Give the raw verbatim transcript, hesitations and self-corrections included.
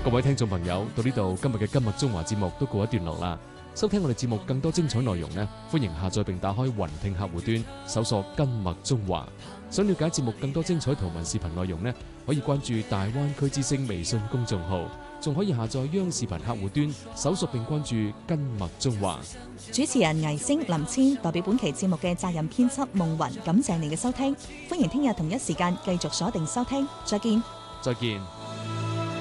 各位聽眾朋友，到呢度今日嘅今日中華節目都告一段落啦。收聽我哋節目更多精彩內容呢，歡迎下載並打開雲聽客戶端，搜索今麥中華。想了解節目更多精彩圖文視頻內容呢，可以關注大灣區之聲微信公眾號，仲可以下載央視頻客戶端，搜索並關注今麥中華。 主持人倪星、林千代表本期節目嘅責任編輯夢雲，感謝你嘅收聽。歡迎聽日同一時間繼續鎖定收聽，再見。 再見。